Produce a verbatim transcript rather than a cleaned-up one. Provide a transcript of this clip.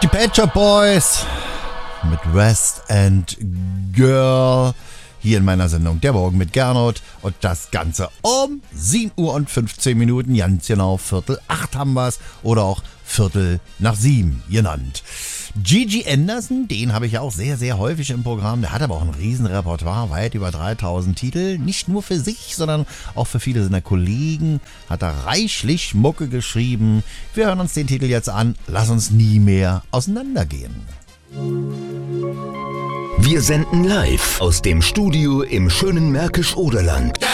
Die Pet Shop Boys mit West End Girl hier in meiner Sendung Der Morgen mit Gernot und das Ganze um sieben Uhr und fünfzehn Minuten, ganz genau Viertel acht haben wir es oder auch Viertel nach sieben genannt. Gigi Anderson, den habe ich ja auch sehr, sehr häufig im Programm. Der hat aber auch ein riesen Repertoire, weit über dreitausend Titel. Nicht nur für sich, sondern auch für viele seiner Kollegen hat er reichlich Mucke geschrieben. Wir hören uns den Titel jetzt an. Lass uns nie mehr auseinandergehen. Wir senden live aus dem Studio im schönen Märkisch-Oderland.